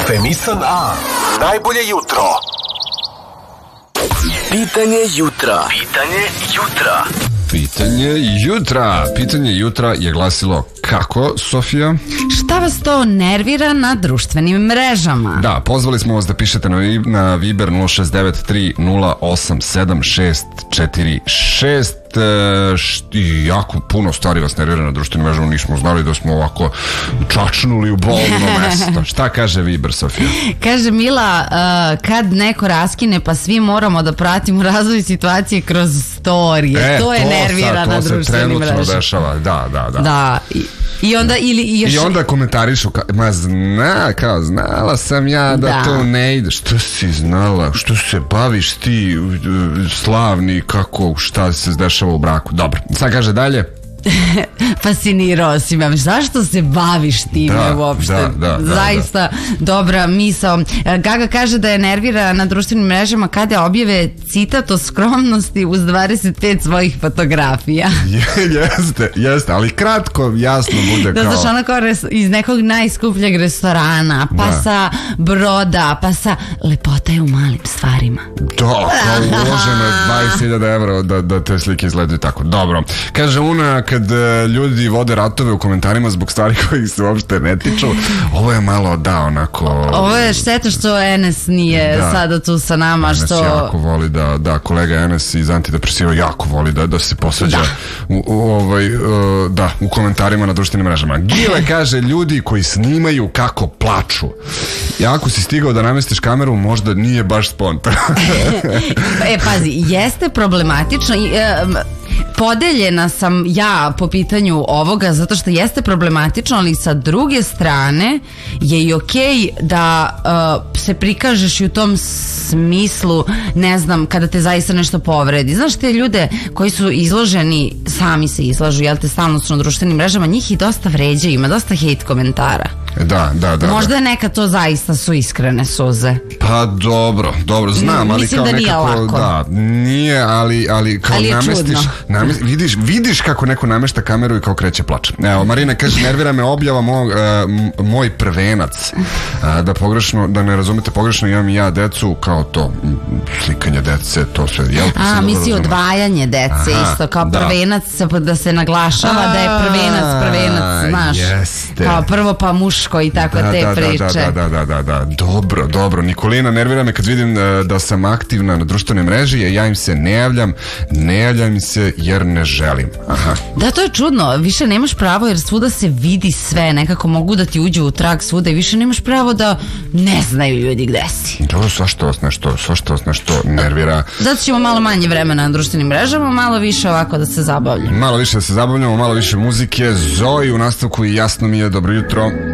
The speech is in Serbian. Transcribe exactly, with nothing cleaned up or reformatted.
Kafenisan A. Najbolje jutro. Pitanje jutra. Pitanje jutra. Pitanje jutra. Pitanje jutra je glasilo kako, Sofija? Šta vas to nervira na društvenim mrežama? Da, pozvali smo vas da pišete na, na Viber nula šest devet tri nula osam sedam šest četiri šest. I jako puno stvari vas nervira na društvenim mrežama. Nismo znali da smo ovako čačnuli u bolno mesto. Šta kaže Viber, Sofija? Kaže Mila, uh, kad neko raskine pa svi moramo da pratimo razvoj situacije kroz storije. E, to je to nervira sad, na to društvenim mrežama. To se trenutno dešava, da, da, da. Da, i, i onda ili i još... I onda komentarišu, ka, ma zna, kao znala sam ja da, da to ne ide. Što si znala? Što se baviš ti slavni, kako, šta se dešava u braku? Dobro, sad kaže dalje. Fascinirao si me. Zašto se baviš time da, uopšte? Da, da, da, zaista da. dobra misao. Gaga kaže da je nervira na društvenim mrežama kada objave citat o skromnosti uz dvadeset pet svojih fotografija. Jeste, jeste, ali kratko, jasno bude da, kao... Da, znaš, ono kao res, iz nekog najskupljeg restorana, pa da. Sa broda, pa sa lepota je u malim stvarima. Da, kao uloženo je dvadeset hiljada evra da, da te slike izgledaju tako. Dobro. Kaže Una, kad ljudi vode ratove u komentarima zbog stvari kojih se uopšte ne tiču, ovo je malo, da, onako... Ovo je šteta što Enes nije da. Sada tu sa nama. Enes što... jako voli da, da, kolega Enes iz Antidepresiva jako voli da, da se posvađa da. U, u, ovaj, uh, da, u komentarima na društvenim mrežama. Gile kaže, ljudi koji snimaju kako plaču. Jako si stigao da namestiš kameru, možda nije baš spontano. E, pazi, jeste problematično i... Um, podeljena sam ja po pitanju ovoga zato što jeste problematično, ali sa druge strane je i okej da uh, se prikažeš i u tom smislu, ne znam, kada te zaista nešto povredi. Znaš, te ljude koji su izloženi, sami se izlažu, jel te, stalno su na društvenim mrežama, njih i dosta vređaju, ima dosta hejt komentara. Da, da, da. Možda da. neka to zaista su iskrene suze. Pa dobro, dobro, znam, ali mislim kao da nije nekako, lako. Da, nije, ali, ali kao ali namestiš, namest, vidiš, vidiš kako neko namešta kameru i kao kreće plač. Evo, Marina kaže, nervira me objava moj, uh, moj prvenac. Uh, da pogrešno, da ne razumete pogrešno, imam i ja decu, kao to, slikanje dece, to sve, jel? A, misli odvajanje dece. Aha, isto, kao da. Prvenac, da se naglašava A, da je prvenac, prvenac, znaš. Jeste. Kao prvo pa muško i tako da, te da, priče. Da, da, da, da, da, dobro, dobro. Nikolina, nervira me kad vidim uh, da sam aktivna na društvenoj mreži, a ja im se ne javljam, ne javljam se jer ne želim. Aha. Da, to je čudno, više nemaš pravo jer svuda se vidi sve, nekako mogu da ti uđu u trag svuda i više nemaš pravo da ne znaju ljudi gde si. Dobro, svašto vas nešto, svašto vas nešto nervira. Zato ćemo malo manje vremena na društvenim mrežama, malo više ovako da se zabavljamo. Malo više da se zabavljamo, malo više muzike. Zoji u nastavku i Jasno mi je, dobro jutro.